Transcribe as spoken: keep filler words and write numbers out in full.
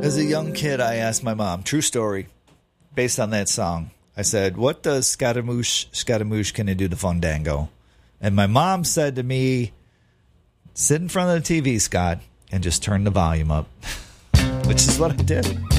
As a young kid, I asked my mom, true story, based on that song. I said, what does Scaramouche, Scaramouche, can it do the Fandango? And my mom said to me, sit in front of the T V, Scott, and just turn the volume up, which is what I did.